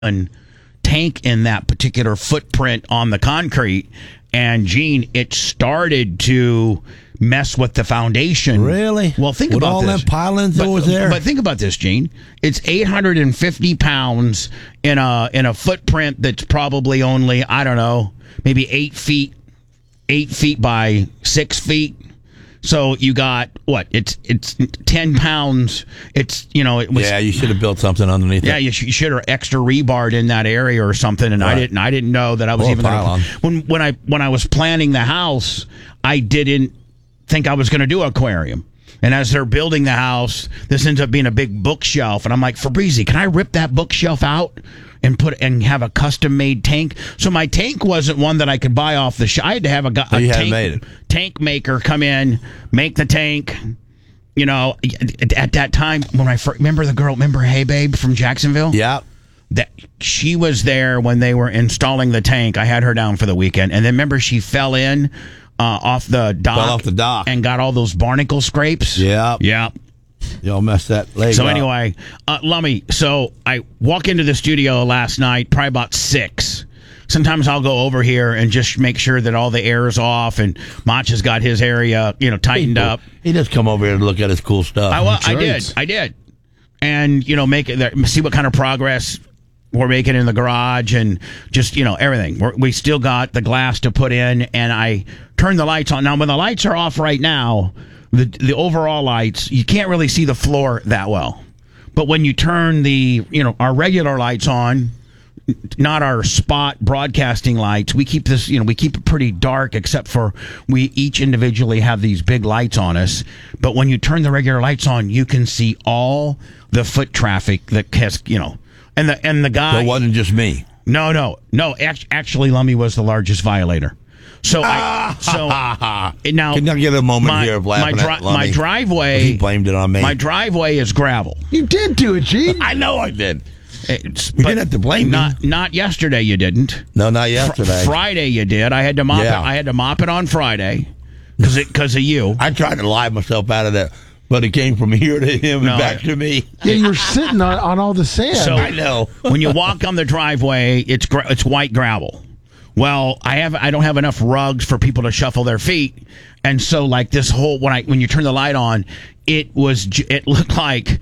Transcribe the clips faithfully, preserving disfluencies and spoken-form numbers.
tank in that particular footprint on the concrete, and Gene, it started to mess with the foundation. Really? Well, think with about all this. them pilings but, that was there. But think about this, Gene. It's eight hundred fifty pounds in a in a footprint that's probably only, I don't know, maybe eight feet, eight feet by six feet. So you got what? It's it's ten pounds. It's you know it was. Yeah, you should have built something underneath. Yeah, it. you, sh- you should have extra rebarred in that area or something. And Right. I didn't. I didn't know that I was Or a even gonna, pylon. when when I when I was planning the house. I didn't think I was going to do an aquarium. And as they're building the house, this ends up being a big bookshelf. And I'm like, Fabrizi, can I rip that bookshelf out and put and have a custom made tank? So my tank wasn't one that I could buy off the shop. I had to have a, a Oh, you hadn't tank, made it. tank maker come in, make the tank. You know, at, at that time when I first, remember the girl, remember Hey Babe from Jacksonville? Yeah. That she was there when they were installing the tank. I had her down for the weekend, and then remember she fell in uh, off the dock, Fell off the dock. and got all those barnacle scrapes. Yeah. yeah. Y'all messed that leg So up. anyway, uh, Lummy. So I walk into the studio last night, probably about six. Sometimes I'll go over here and just make sure that all the air is off, and Mach has got his area, you know, tightened People, up. He just come over here to look at his cool stuff. I, well, I Great. did. I did. And, you know, make it, see what kind of progress we're making in the garage and just, you know, everything. We're, we still got the glass to put in, and I turned the lights on. Now, when the lights are off right now, the the overall lights, you can't really see the floor that well. But when you turn the, you know, our regular lights on, not our spot broadcasting lights. We keep this, you know, we keep it pretty dark, except for we each individually have these big lights on us. But when you turn the regular lights on, you can see all the foot traffic that has, you know, and the and the guy. So it wasn't just me. No, no, no. Act- Actually, Lummy was the largest violator. So I so now Can I get a moment my, here of my, laughing dri- at Lummy? my driveway. He blamed it on me. My driveway is gravel. You did do it, Gene. I know I did. It's, You didn't have to blame me. not, Not yesterday. You didn't. No, not Fr- yesterday. Friday you did. I had to mop Yeah. it. I had to mop it on Friday because because of you. I tried to lie myself out of that, but it came from here to him No, and back I- to me. Yeah, you're sitting on, on all the sand. So I know. when you walk on the driveway, it's gra- it's white gravel. Well, I have I don't have enough rugs for people to shuffle their feet, and so like this whole when I when you turn the light on, it was j- it looked like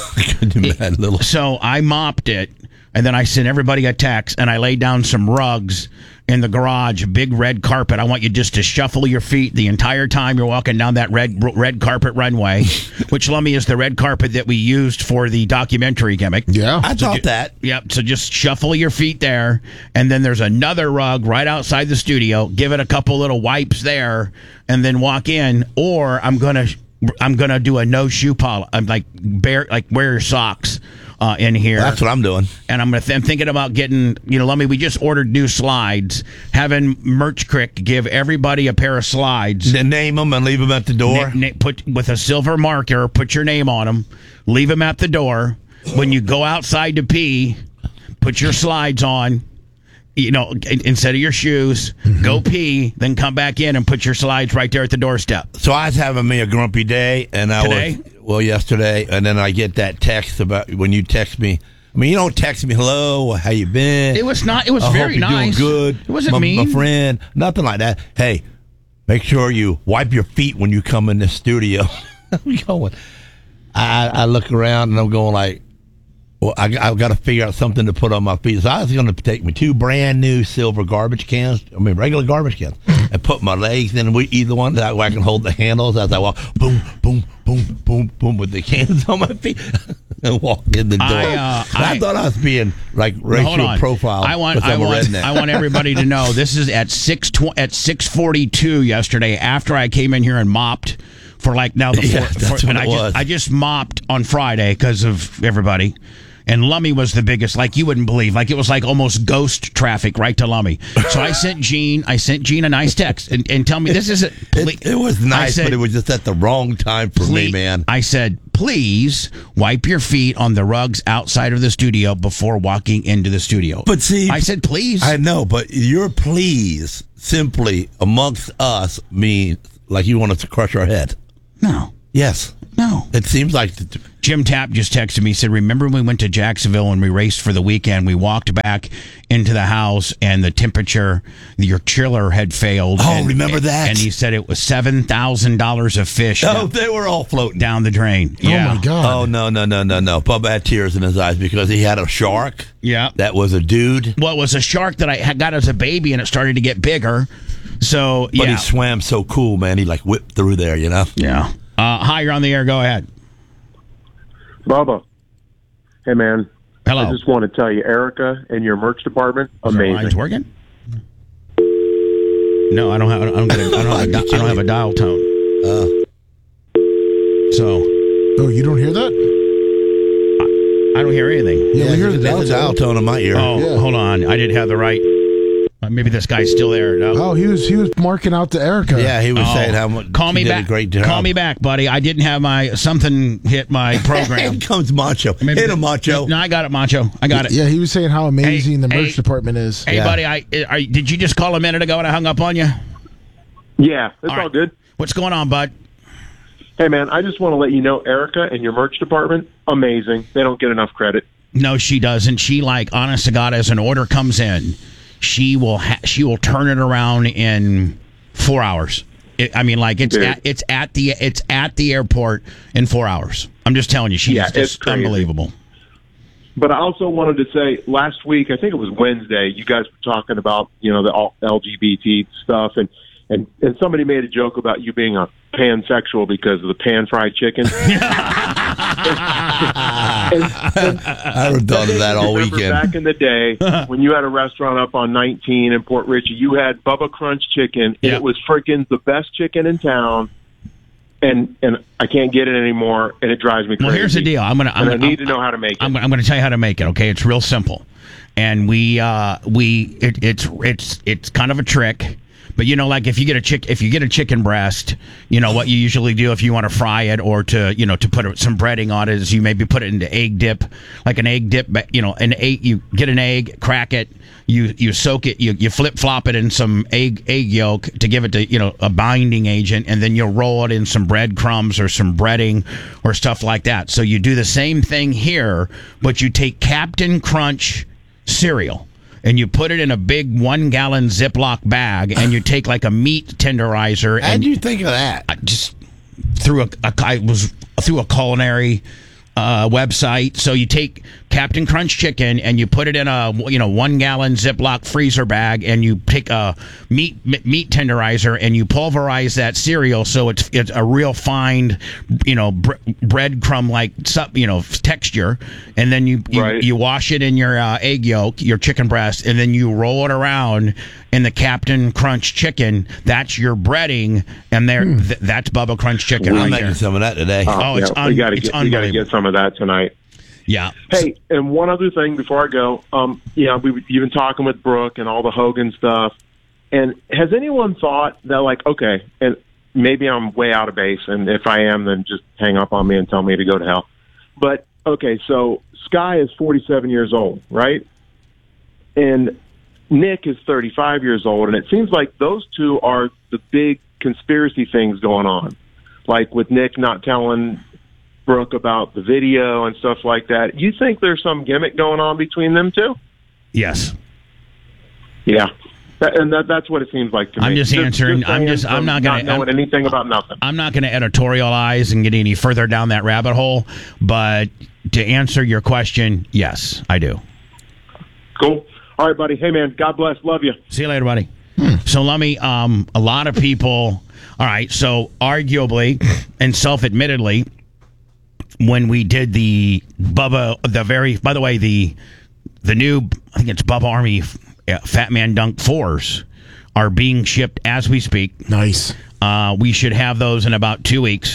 Mad little. so I mopped it, and then I sent everybody a text, and I laid down some rugs in the garage, a big red carpet. I want you just to shuffle your feet the entire time you're walking down that red red carpet runway, which, Lummy, is the red carpet that we used for the documentary gimmick. yeah. I thought that. Yep, so just shuffle your feet there, and then there's another rug right outside the studio. Give it a couple little wipes there, and then walk in. Or I'm gonna I'm gonna do a no shoe polish. I'm like bare like wear your socks uh, in here. That's what I'm doing. And I'm gonna. Th- I'm thinking about getting. You know, Lummy, we just ordered new slides. Having Merch Crick give everybody a pair of slides. Then name them and leave them at the door. Na- na- put with a silver marker. Put your name on them. Leave them at the door. When you go outside to pee, put your slides on. You know, instead of your shoes, Mm-hmm. go pee, then come back in and put your slides right there at the doorstep. So I was having me a grumpy day, and I Today? was well yesterday, and then I get that text about when you text me. I mean, you don't text me, "Hello, how you been?" It was not. It was I very hope you're nice. doing good. It wasn't my, mean. my friend. Nothing like that. Hey, make sure you wipe your feet when you come in the studio. I'm going. I, I look around and I'm going like, well, I, I've got to figure out something to put on my feet. So I was going to take me two brand new silver garbage cans, I mean regular garbage cans, and put my legs in either one. That way I can hold the handles as I walk. Boom, boom, boom, boom, boom, with the cans on my feet, and walk in the door. I, uh, I, I- thought I was being like Hold racial on. profile. I want. 'cause I I'm a want. redneck. I want everybody to know this is at six tw- at six forty two yesterday. After I came in here and mopped for like now the Yeah, fourth. that's for, what and it I was. Just, I just mopped on Friday because of everybody. And Lummy was the biggest, like you wouldn't believe. Like it was like almost ghost traffic right to Lummy. So I sent Gene, I sent Gene a nice text and, and tell me this isn't. It, it was nice, said, but it was just at the wrong time for me, Please- man. I said, please wipe your feet on the rugs outside of the studio before walking into the studio. But see, I said, please. I know, but your please simply amongst us means like you want us to crush our head. no. Yes. No. It seems like the, Jim Tapp just texted me, said, remember when we went to Jacksonville and we raced for the weekend? We walked back into the house and the temperature, your chiller had failed. Oh, and, remember that? And he said it was seven thousand dollars of fish oh, down, they were all floating. down the drain. Yeah. Oh my God. Oh, no, no, no, no, no. Bubba had tears in his eyes because he had a shark. Yeah. That was a dude. Well, it was a shark that I had got as a baby and it started to get bigger. So, But yeah. he swam so cool, man. He like whipped through there, you know? Yeah. Uh, hi, you're on the air. Go ahead. Bubba, hey man. Hello. I just want to tell you, Erica and your merch department, Is our lines amazing. working? No, I don't have. I don't, get a, I don't, have, a, di- I don't have a dial tone. Uh, So Oh, you don't hear that? I don't hear anything. Yeah, we hear the there's a dial tone in my ear. Oh, Yeah. hold on. I didn't have the right. Uh, maybe this guy's still there. No. Oh, he was he was marking out to Erica. Yeah, he was Oh. saying how much Call he me did back. a great job. Call me back, buddy. I didn't have my something hit my program. Here comes Macho. Maybe Hit the- him, Macho. No, I got it, Macho. I got it. Yeah, he was saying how amazing Hey, the merch hey. department is. Hey, Yeah. buddy. I are, did you just call a minute ago and I hung up on you? Yeah, it's all, right. good. What's going on, bud? Hey man, I just want to let you know, Erica and your merch department, amazing. They don't get enough credit. No, she doesn't. She, like, honest to God, as an order comes in, she will ha- she will turn it around in four hours. It, I mean, like it's Dude. at, it's at the it's at the airport in four hours. I'm just telling you, she's Yeah, just it's crazy. unbelievable. But I also wanted to say, last week, I think it was Wednesday, you guys were talking about, you know, the all L G B T stuff, and, and, and somebody made a joke about you being a pansexual because of the pan fried chicken. And- and- I haven't thought of that all Remember weekend. Back in the day, when you had a restaurant up on nineteen in Port Richey, you had Bubba Crunch Chicken, and Yeah. it was freaking the best chicken in town. And and I can't get it anymore, and it drives me crazy. Well, here's the deal. I'm gonna. I'm and gonna I need I'm, to know how to make it. I'm, I'm going to tell you how to make it. Okay, it's real simple, and we uh, we it, it's it's it's kind of a trick. But you know, like if you get a chick, if you get a chicken breast, you know what you usually do if you want to fry it or to you know to put some breading on it is you maybe put it into egg dip, like an egg dip. You know, an egg. You get an egg, crack it, you you soak it, you you flip flop it in some egg egg yolk to give it to you know a binding agent, and then you'll roll it in some breadcrumbs or some breading or stuff like that. So you do the same thing here, but you take Captain Crunch cereal and you put it in a big one gallon Ziploc bag, and you take like a meat tenderizer How'd and you think of that? I just through a, a I was through a culinary uh, website. So you take Captain Crunch chicken and you put it in a you know one gallon Ziploc freezer bag, and you take a meat meat tenderizer and you pulverize that cereal so it's it's a real fine you know bre- breadcrumb like you know texture, and then you you, Right. you wash it in your uh, egg yolk, your chicken breast, and then you roll it around in the Captain Crunch chicken. That's your breading, and there th- that's Bubba Crunch chicken I'm right making there. some of that today. Oh, it's yeah, un- we gotta it's get we gotta unbelievable. get some of that tonight. Yeah. Hey, and one other thing before I go, um, you know, we, you've been talking with Brooke and all the Hogan stuff, and has anyone thought that, like, okay, and maybe I'm way out of base, and if I am, then just hang up on me and tell me to go to hell. But okay, so Sky is forty-seven years old, right? And Nick is thirty-five years old, and it seems like those two are the big conspiracy things going on, like with Nick not telling Brooke about the video and stuff like that. You think there's some gimmick going on between them two? Yes. Yeah, that, and that, that's what it seems like to me. I'm just answering- I'm saying just- I'm from not gonna- knowing I'm- anything about nothing. I'm not going to editorialize and get any further down that rabbit hole, but to answer your question, yes, I do. Cool. All right, buddy. Hey, man. God bless. Love you. See you later, buddy. So let me. Um, a lot of people. All right. So arguably and self-admittedly, when we did the Bubba, the very. By the way, the the new. I think it's Bubba Army uh, Fat Man Dunk fours are being shipped as we speak. Nice. Uh, we should have those in about two weeks,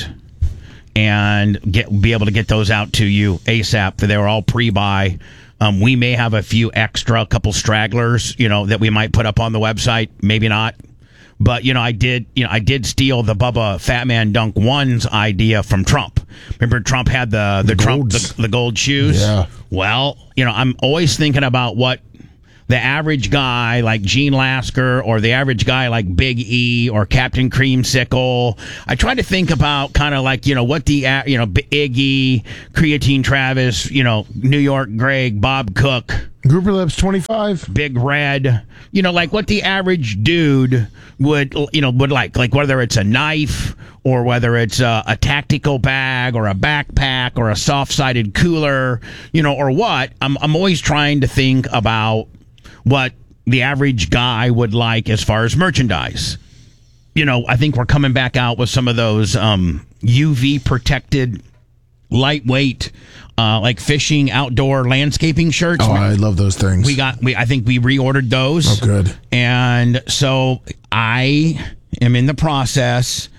and get be able to get those out to you ASAP. They were all pre-buy. Um, we may have a few extra, couple stragglers, you know, that we might put up on the website. Maybe not. But, you know, I did, you know, I did steal the Bubba Fat Man Dunk ones idea from Trump. Remember Trump had the, the, The Trump, golds. the, the gold shoes? Yeah. Well, you know, I'm always thinking about what the average guy like Gene Lasker or the average guy like Big E or Captain Creamsicle. I try to think about kind of like, you know, what the, a- you know, Iggy, Creatine Travis, you know, New York Greg, Bob Cook, Grouper Lips twenty-five. Big Red, you know, like what the average dude would, you know, would like, like whether it's a knife or whether it's a, a tactical bag or a backpack or a soft-sided cooler, you know, or what. I'm, I'm always trying to think about what the average guy would like as far as merchandise. You know, I think we're coming back out with some of those um, U V protected, lightweight, uh, like fishing, outdoor, landscaping shirts. Oh, I love those things. We got. We I think we reordered those. Oh, good. And so I am in the process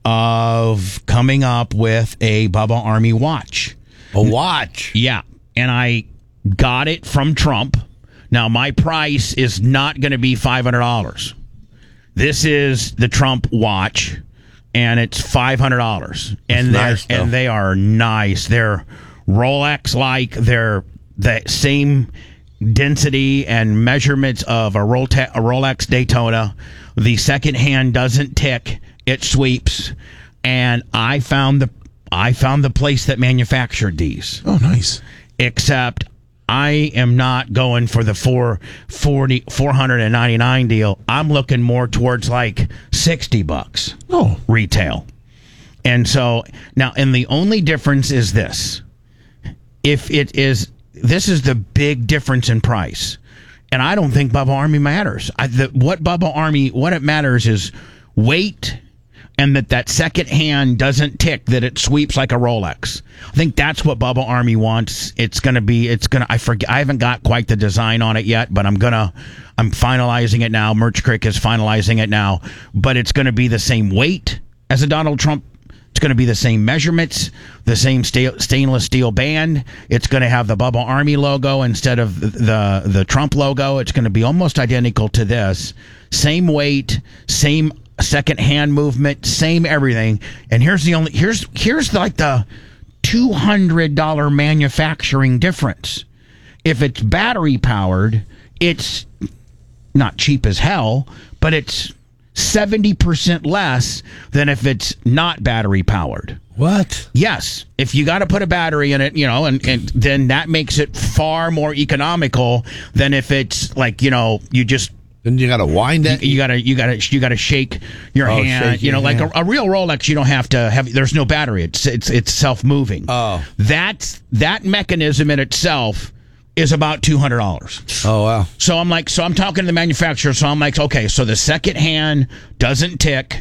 of coming up with a Bubba Army watch. A watch. Yeah, and I got it from Trump. Now my price is not going to be five hundred dollars. This is the Trump watch, and it's five hundred dollars. And they're nice, though. and they are nice. They're Rolex like. They're the same density and measurements of a, Rolte- a Rolex Daytona. The second hand doesn't tick; it sweeps. And I found the I found the place that manufactured these. Oh, nice. Except I am not going for the four forty four hundred and ninety nine deal. I'm looking more towards like sixty bucks. Oh, Retail. And so now, and the only difference is this: if it is, this is the big difference in price. And I don't think Bubba Army matters. I, the, what Bubba Army, what it matters is weight, and that that second hand doesn't tick, that it sweeps like a Rolex. I think that's what Bubba Army wants. It's going to be, it's going to, I forget, I haven't got quite the design on it yet, but I'm going to, I'm finalizing it now. Merch Crick is finalizing it now, but it's going to be the same weight as a Donald Trump. It's going to be the same measurements, the same sta- stainless steel band. It's going to have the Bubba Army logo instead of the, the, the Trump logo. It's going to be almost identical to this. Same weight, same second hand movement, same everything. And here's the only here's here's like the two hundred dollars manufacturing difference. If it's battery powered, it's not cheap as hell, but it's seventy percent less than if it's not battery powered. What? Yes. If you got to put a battery in it, you know, and, and then that makes it far more economical than if it's like, you know, you just Then you got to wind it. You, you gotta, you gotta, you gotta shake your Oh, hand. shake You know, your like hand. a, a real Rolex, you don't have to have. There's no battery. It's it's it's self moving. Oh. That's that mechanism in itself is about two hundred dollars. Oh, wow. So I'm like, so I'm talking to the manufacturer. So I'm like, okay, so the second hand doesn't tick.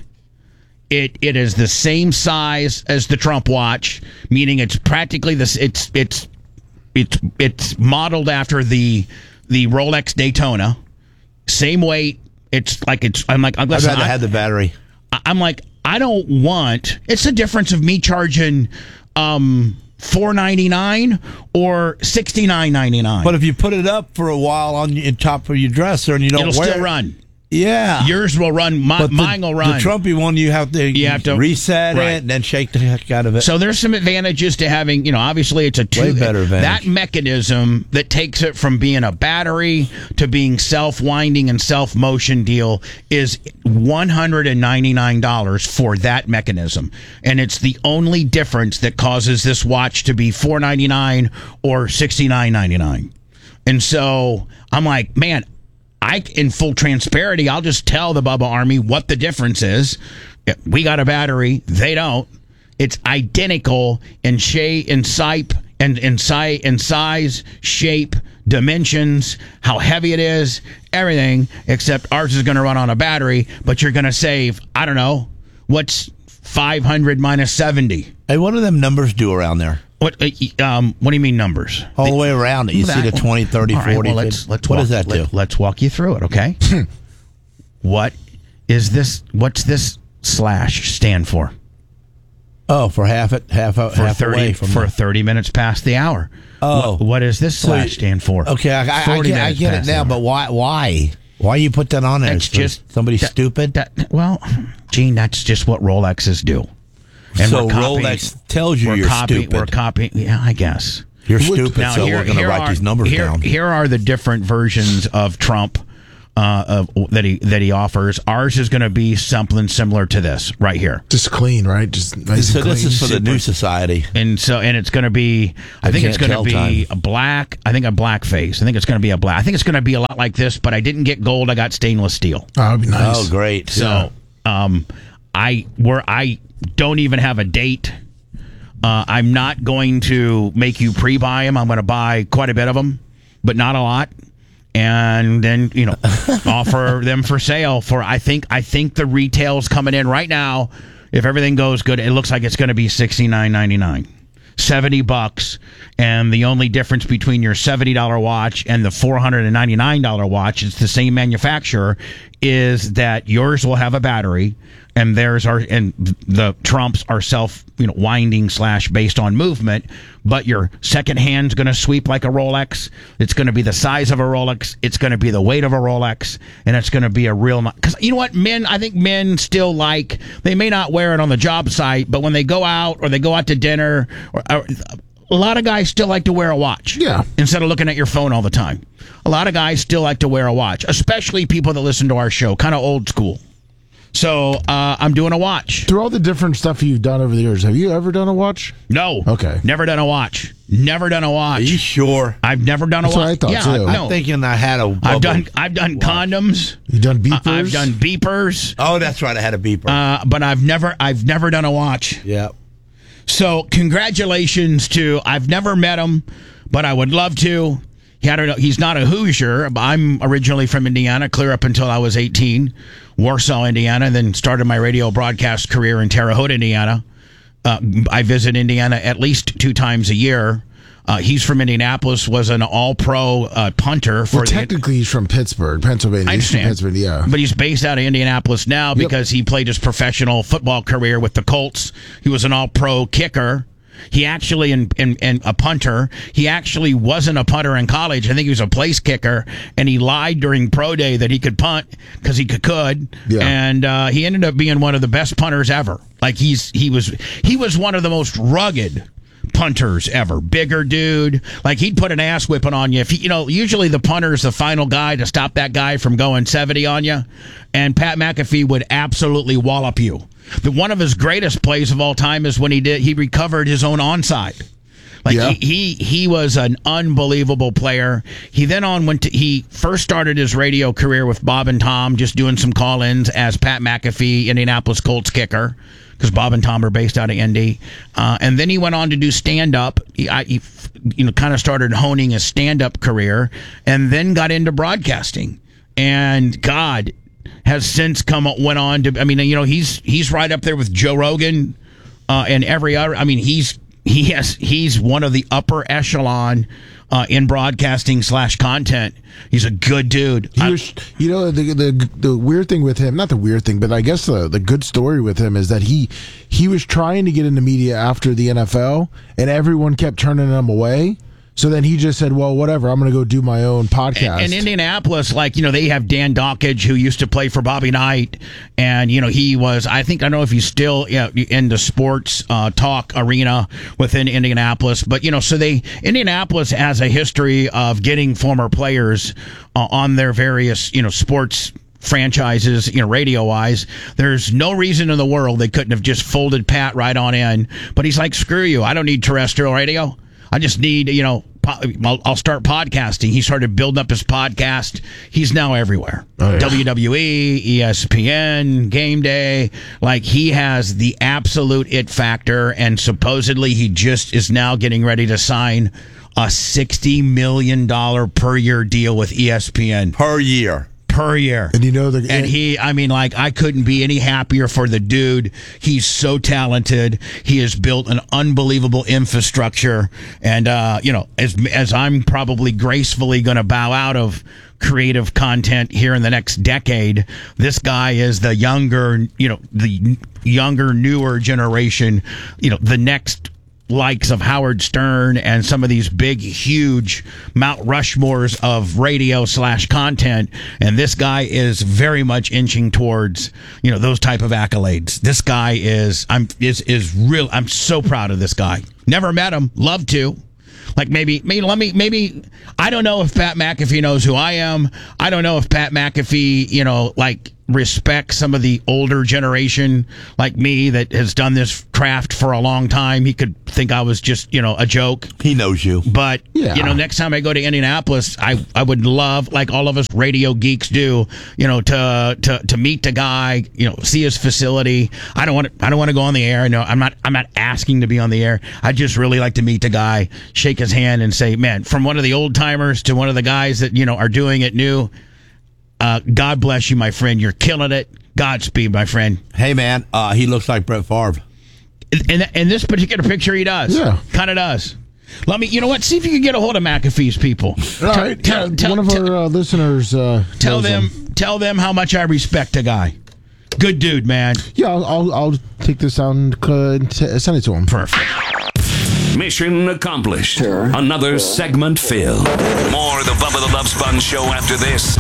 It it is the same size as the Trump watch, meaning it's practically this. It's it's it's it's modeled after the the Rolex Daytona. Same weight. It's like it's. I'm like. I'd Listen, rather I, have the battery. I'm like. I don't want. It's the difference of me charging um, four ninety nine or sixty nine ninety nine. But if you put it up for a while on your top of your dresser and you don't it'll wear still it, run. Yeah. Yours will run. My, But the, mine will run. The Trumpy one, you have to, You have to- reset right. it and then shake the heck out of it. So there's some advantages to having, you know, obviously it's a two. Way better advantage. That mechanism that takes it from being a battery to being self-winding and self-motion deal is one hundred ninety-nine dollars for that mechanism. And it's the only difference that causes this watch to be four ninety-nine or sixty-nine ninety-nine. And so I'm like, man, I, in full transparency, I'll just tell the Bubba Army what the difference is. We got a battery. They don't. It's identical in shape, in size, and in size, in size, shape, dimensions, how heavy it is, everything. Except ours is going to run on a battery, but you're going to save. I don't know what's five hundred minus seventy. Hey, what do them numbers do around there? What? Uh, um. What do you mean numbers? All the way around it. You see the That- twenty, thirty, All right, forty. well, let's, let's what walk, does that do? let, let's walk you through it, okay? What is this? What's this slash stand for? Oh, for half it, half, a, For half thirty away from for the, thirty minutes past the hour. Oh. what, what does this So slash you- stand for? Okay, I, I, I forty get, I minutes get it past the now, hour. but why? Why? Why you put that on there? That's For just somebody that- stupid. That, well, Gene, that's just what Rolexes do. so we're copying- Rolex tells you we're you're copying, stupid. We're copying. Yeah, I guess. You're stupid, Now, so here, we're going to here write are, these numbers here, down. Here are the different versions of Trump uh, of, that he that he offers. Ours is going to be something similar to this right here. Just clean, right? Just nice So and clean. this is for the Super. new society. And so, and it's going to be, I I think it's can't going to tell be time. a black, I think a black face. I think it's going to be a black. I think it's going to be a lot like this, but I didn't get gold. I got stainless steel. Oh, that'd be nice. Oh, great. So, um, I, where I don't even have a date. Uh, I'm not going to make you pre-buy them. I'm going to buy quite a bit of them, but not a lot. And then, you know, offer them for sale for, I think, I think the retail's coming in right now. If everything goes good, it looks like it's going to be sixty-nine ninety-nine. seventy bucks, and the only difference between your seventy dollars watch and the four hundred ninety-nine dollars watch, it's the same manufacturer, is that yours will have a battery and theirs are, and the Trumps are self, you know, winding slash based on movement, but your second hand's going to sweep like a Rolex. It's going to be the size of a Rolex. It's going to be the weight of a Rolex, and it's going to be a real, because you know what, men, I think men still like, they may not wear it on the job site, but when they go out or they go out to dinner, or, or a lot of guys still like to wear a watch. Yeah. Instead of looking at your phone all the time. A lot of guys still like to wear a watch, especially people that listen to our show, kind of old school. So uh, I'm doing a watch. Through all the different stuff you've done over the years, have you ever done a watch? No. Okay. Never done a watch. Never done a watch. Are you sure? I've never done a That's what watch. I thought, yeah, too. no. I'm thinking I had a bubble. I've done I've done condoms. You done beepers? I- I've done beepers. Oh, that's right. I had a beeper. Uh, but I've never I've never done a watch. yeah. So congratulations to, I've never met him, but I would love to. He had a, he's not a Hoosier. I'm originally from Indiana, clear up until I was eighteen, Warsaw, Indiana, then started my radio broadcast career in Terre Haute, Indiana. Uh, I visit Indiana at least two times a year. Uh, he's from Indianapolis, was an all-pro uh, punter for Well, the technically, he's from Pittsburgh, Pennsylvania. I He's from understand. Pittsburgh, yeah. But he's based out of Indianapolis now because he played his professional football career with the Colts. He was an all-pro kicker. He actually, and in, in, in a punter, he actually wasn't a punter in college. I think he was a place kicker, and he lied during pro day that he could punt because he could. could. Yeah. And uh, he ended up being one of the best punters ever. Like he's he was he was one of the most rugged punters ever. Bigger dude. Like he'd put an ass whipping on you. If he, you know, usually the punter is the final guy to stop that guy from going seventy on you. And Pat McAfee would absolutely wallop you. The one of his greatest plays of all time is when he did he recovered his own onside. Like Yeah. he, he he was an unbelievable player. He then on went to, he first started his radio career with Bob and Tom, just doing some call-ins as Pat McAfee, Indianapolis Colts kicker, because Bob and Tom are based out of Indy. Uh, and then he went on to do stand-up. He, I, he you know, kind of started honing his stand-up career, and then got into broadcasting. And God has since come went on to. I mean, you know, he's he's right up there with Joe Rogan uh, and every other. I mean, he's he has he's one of the upper echelon uh, in broadcasting slash content. He's a good dude. He I- was, you know, the, the the weird thing with him, not the weird thing, but I guess the, the good story with him is that he he was trying to get into media after the N F L, and everyone kept turning him away. So then he just said, well, whatever, I'm going to go do my own podcast. And Indianapolis, like, you know, they have Dan Dockage, who used to play for Bobby Knight. And, you know, he was, I think, I don't know if he's still you know, in the sports uh, talk arena within Indianapolis. But, you know, so they, Indianapolis has a history of getting former players uh, on their various, you know, sports franchises, you know, radio wise. There's no reason in the world they couldn't have just folded Pat right on in. But he's like, screw you. I don't need terrestrial radio. I just need, you know, po- I'll, I'll start podcasting. He started building up his podcast. He's now everywhere. Oh, yeah. W W E, E S P N, Game Day. Like, he has the absolute it factor, and supposedly he just is now getting ready to sign a sixty million dollars per year deal with E S P N. Per year. Per year. And you know the And he, I mean, like, I couldn't be any happier for the dude. He's so talented. He has built an unbelievable infrastructure. And, uh, you know, as, as I'm probably gracefully going to bow out of creative content here in the next decade, this guy is the younger, you know, the younger, newer generation, you know, the next likes of Howard Stern and some of these big, huge Mount Rushmores of radio slash content. And this guy is very much inching towards, you know, those type of accolades. This guy is, I'm, is, is real. I'm so proud of this guy. Never met him. Love to. Like maybe, maybe let me, maybe I don't know if Pat McAfee knows who I am. I don't know if Pat McAfee, you know, like respect some of the older generation like me that has done this craft for a long time. He could think I was just, you know, a joke. He knows you. But, Yeah. you know, next time I go to Indianapolis, I, I would love, like all of us radio geeks do, you know, to to to meet the guy, you know, see his facility. I don't want to I don't want to go on the air. No, I'm not I'm not asking to be on the air. I just really like to meet the guy, shake his hand and say, man, from one of the old timers to one of the guys that, you know, are doing it new. Uh, God bless you, my friend. You're killing it. Godspeed, my friend. Hey, man, uh, he looks like Brett Favre. In, in this particular picture, he does. Yeah. Kind of does. Let me, you know what? See if you can get a hold of McAfee's people. All right. Tell, yeah, tell, one of tell, our uh, listeners. Uh, tell knows them, him. tell them how much I respect the guy. Good dude, man. Yeah, I'll, I'll, I'll take this out and uh, t- send it to him. Perfect. Mission accomplished. Sure. Another segment filled. More of the Bubba the Love Sponge show after this.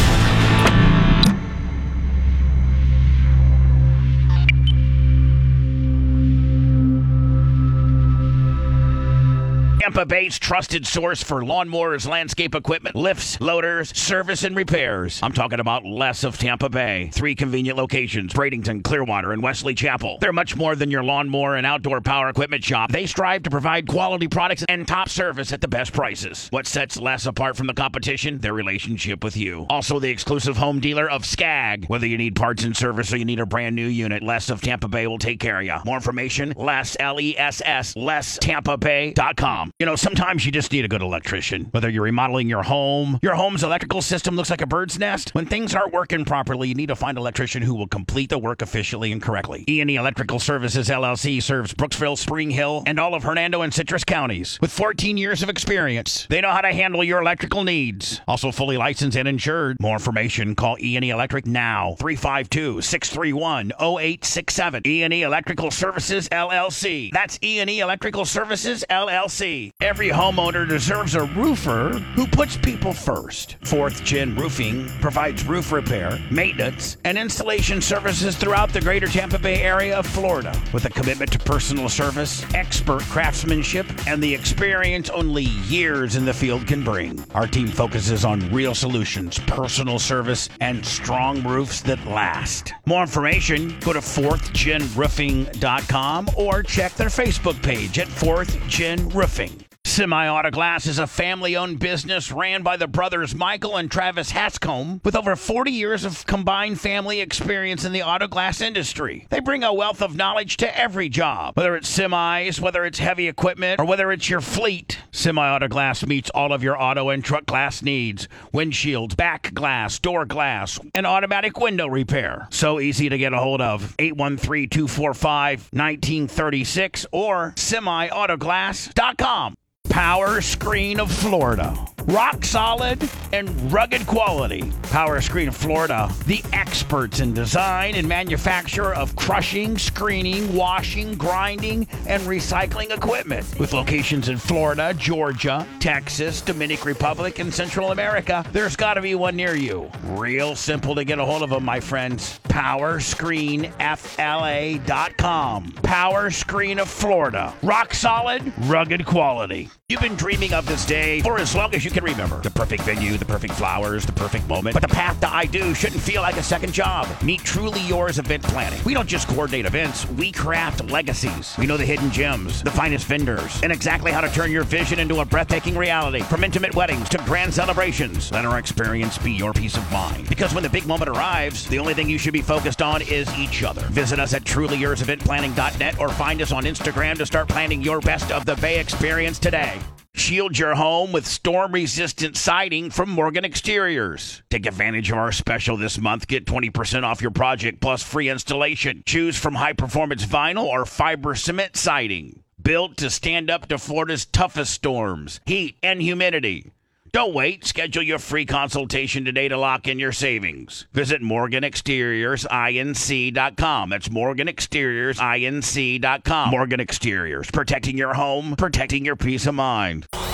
Tampa Bay's trusted source for lawnmowers, landscape equipment, lifts, loaders, service, and repairs. I'm talking about Les of Tampa Bay. Three convenient locations, Bradenton, Clearwater, and Wesley Chapel. They're much more than your lawnmower and outdoor power equipment shop. They strive to provide quality products and top service at the best prices. What sets Les apart from the competition? Their relationship with you. Also, the exclusive home dealer of Skag. Whether you need parts and service or you need a brand new unit, Les of Tampa Bay will take care of you. More information, Les, L E S S, les tampa bay dot com. You know, sometimes you just need a good electrician. Whether you're remodeling your home, your home's electrical system looks like a bird's nest. When things aren't working properly, you need to find an electrician who will complete the work efficiently and correctly. E and E Electrical Services, L L C serves Brooksville, Spring Hill, and all of Hernando and Citrus counties. With fourteen years of experience, they know how to handle your electrical needs. Also fully licensed and insured. More information, call E and E Electric now. three five two, six three one, zero eight six seven. E and E Electrical Services, L L C. That's E and E Electrical Services, L L C. Every homeowner deserves a roofer who puts people first. Fourth Gen Roofing provides roof repair, maintenance, and installation services throughout the greater Tampa Bay area of Florida. With a commitment to personal service, expert craftsmanship, and the experience only years in the field can bring. Our team focuses on real solutions, personal service, and strong roofs that last. More information, go to fourth gen roofing dot com or check their Facebook page at fourth gen roofing. Semi-Auto Glass is a family-owned business ran by the brothers Michael and Travis Hatscombe with over forty years of combined family experience in the auto glass industry. They bring a wealth of knowledge to every job, whether it's semis, whether it's heavy equipment, or whether it's your fleet. Semi-Auto Glass meets all of your auto and truck glass needs. Windshields, back glass, door glass, and automatic window repair. So easy to get a hold of. eight one three, two four five, one nine three six or semi auto glass dot com. Power Screen of Florida. Rock solid and rugged quality. Power Screen of Florida, the experts in design and manufacture of crushing, screening, washing, grinding, and recycling equipment. With locations in Florida, Georgia, Texas, Dominican Republic, and Central America, there's got to be one near you. Real simple to get a hold of them, my friends. power screen f l a dot com. Power Screen of Florida. Rock solid, rugged quality. You've been dreaming of this day for as long as you can remember. The perfect venue, the perfect flowers, the perfect moment. But the path to I do shouldn't feel like a second job. Meet Truly Yours Event Planning. We don't just coordinate events, we craft legacies. We know the hidden gems, the finest vendors, and exactly how to turn your vision into a breathtaking reality. From intimate weddings to grand celebrations, let our experience be your peace of mind. Because when the big moment arrives, the only thing you should be focused on is each other. Visit us at truly yours event planning dot net or find us on Instagram to start planning your best of the Bay experience today. Shield your home with storm-resistant siding from Morgan Exteriors. Take advantage of our special this month. Get twenty percent off your project plus free installation. Choose from high-performance vinyl or fiber cement siding. Built to stand up to Florida's toughest storms, heat, and humidity. Don't wait. Schedule your free consultation today to lock in your savings. Visit Morgan Exteriors Inc dot com. That's Morgan Exteriors Inc dot com. Morgan Exteriors, protecting your home, protecting your peace of mind.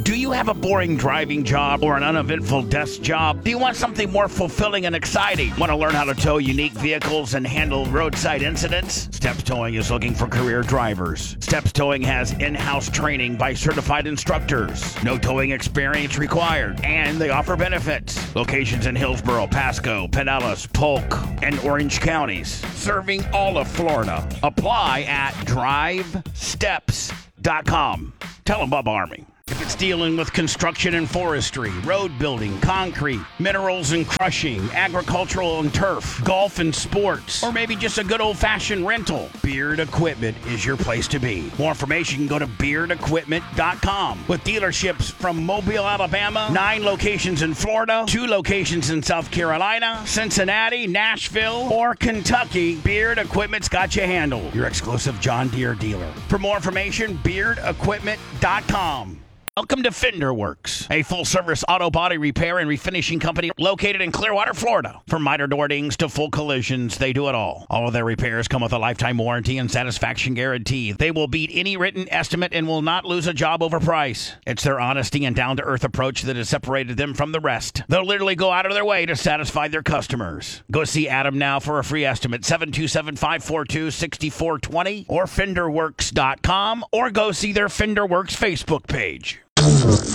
Do you have a boring driving job or an uneventful desk job? Do you want something more fulfilling and exciting? Want to learn how to tow unique vehicles and handle roadside incidents? Steps Towing is looking for career drivers. Steps Towing has in-house training by certified instructors. No towing experience required, and they offer benefits. Locations in Hillsborough, Pasco, Pinellas, Polk, and Orange counties, serving all of Florida. Apply at drive steps dot com. Tell them Bubba Army. If it's dealing with construction and forestry, road building, concrete, minerals and crushing, agricultural and turf, golf and sports, or maybe just a good old-fashioned rental, Beard Equipment is your place to be. More information, go to beard equipment dot com. With dealerships from Mobile, Alabama, nine locations in Florida, two locations in South Carolina, Cincinnati, Nashville, or Kentucky, Beard Equipment's got you handled. Your exclusive John Deere dealer. For more information, beard equipment dot com. Welcome to Fender Works, a full-service auto body repair and refinishing company located in Clearwater, Florida. From minor door dings to full collisions, they do it all. All of their repairs come with a lifetime warranty and satisfaction guarantee. They will beat any written estimate and will not lose a job over price. It's their honesty and down-to-earth approach that has separated them from the rest. They'll literally go out of their way to satisfy their customers. Go see Adam now for a free estimate, seven two seven, five four two, six four two zero or fender works dot com, or go see their Fender Works Facebook page.